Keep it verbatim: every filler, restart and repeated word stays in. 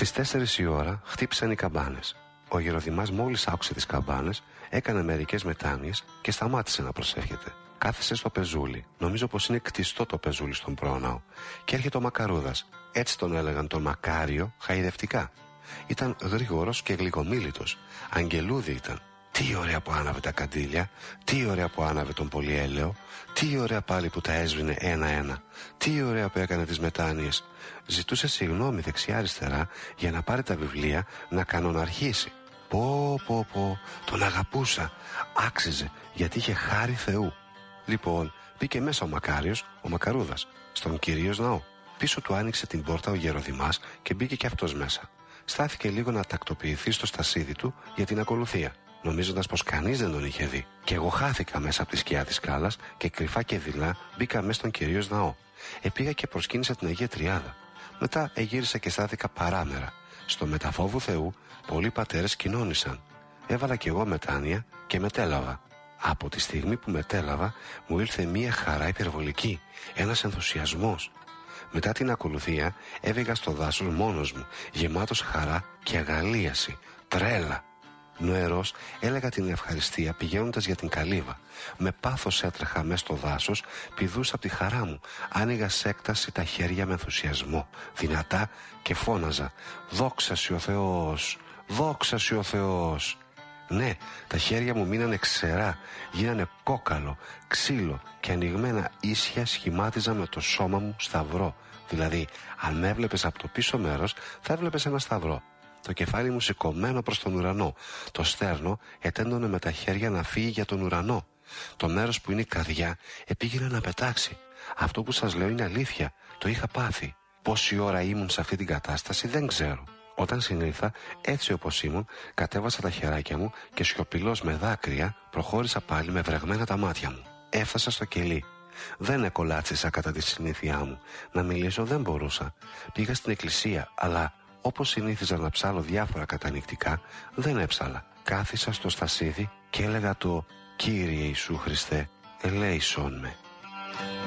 Στις τέσσερις η ώρα χτύπησαν οι καμπάνες. Ο Γεροδημάς μόλις άκουσε τις καμπάνες, έκανε μερικές μετάνοιες και σταμάτησε να προσεύχεται. Κάθισε στο πεζούλι. Νομίζω πως είναι κτιστό το πεζούλι στον πρόναο. Και έρχεται ο Μακαρούδας. Έτσι τον έλεγαν τον Μακάριο χαϊδευτικά. Ήταν γρήγορος και γλυκομίλητος. Αγγελούδι ήταν. Τι ωραία που άναβε τα καντήλια, τι ωραία που άναβε τον πολυέλαιο, τι ωραία πάλι που τα έσβηνε ένα-ένα, τι ωραία που έκανε τις μετάνοιες. Ζητούσε συγγνώμη δεξιά-αριστερά για να πάρει τα βιβλία να κανοναρχήσει. Πω πω πω, τον αγαπούσα, άξιζε γιατί είχε χάρη Θεού. Λοιπόν, μπήκε μέσα ο Μακάριος, ο Μακαρούδας, στον Κυρίως ναό. Πίσω του άνοιξε την πόρτα ο Γεροδημάς και μπήκε και αυτός μέσα. Στάθηκε λίγο να τακτοποιηθεί στο στασίδι του για την ακολουθία, νομίζοντας πως κανείς δεν τον είχε δει. Και εγώ χάθηκα μέσα από τη σκιά της σκάλας και κρυφά και δειλά μπήκα μέσα στον Κυρίως ναό. Επήγα και προσκύνησα την Αγία Τριάδα. Μετά εγύρισα και στάθηκα παράμερα. Στο μεταφόβου Θεού πολλοί πατέρες κοινώνησαν. Έβαλα κι εγώ μετάνοια και μετέλαβα. Από τη στιγμή που μετέλαβα μου ήλθε μία χαρά υπερβολική, ένας ενθουσιασμός. Μετά την ακολουθία έβγα στο δάσος μόνος μου, γεμάτος χαρά και αγαλίαση, τρέλα. Νοερός έλεγα την ευχαριστία πηγαίνοντας για την καλύβα. Με πάθος έτρεχα μες στο δάσος, πηδούσα από τη χαρά μου, άνοιγα σε έκταση τα χέρια με ενθουσιασμό, δυνατά και φώναζα «Δόξα Συ ο Θεός! Δόξα Συ ο Θεός!» Ναι, τα χέρια μου μείνανε ξερά, γίνανε κόκαλο, ξύλο και ανοιγμένα ίσια σχημάτιζα με το σώμα μου σταυρό. Δηλαδή, αν με έβλεπες από το πίσω μέρος, θα έβλεπες ένα σταυρό. Το κεφάλι μου σηκωμένο προς τον ουρανό. Το στέρνο ετέντωνε με τα χέρια να φύγει για τον ουρανό. Το μέρος που είναι η καρδιά επήγαινε να πετάξει. Αυτό που σας λέω είναι αλήθεια. Το είχα πάθει. Πόση ώρα ήμουν σε αυτή την κατάσταση δεν ξέρω. Όταν συνήλθα, έτσι όπως ήμουν, κατέβασα τα χεράκια μου και σιωπηλός με δάκρυα προχώρησα πάλι με βρεγμένα τα μάτια μου. Έφτασα στο κελί. Δεν εκολάτσισα κατά τη συνήθειά μου. Να μιλήσω δεν μπορούσα. Πήγα στην εκκλησία, αλλά όπως συνήθιζα να ψάλω διάφορα κατανυκτικά, δεν έψαλα. Κάθισα στο στασίδι και έλεγα το «Κύριε Ιησού Χριστέ, ελέησόν με».